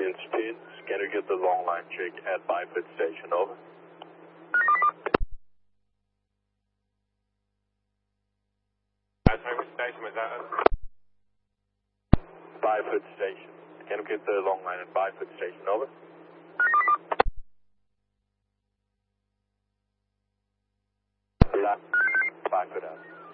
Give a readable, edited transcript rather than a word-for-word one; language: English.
Inch 10, can you get the long line check at Byford Station, over? Sorry, which station was that? Byford Station. Can you get the long line at Byford Station, over? Byford out.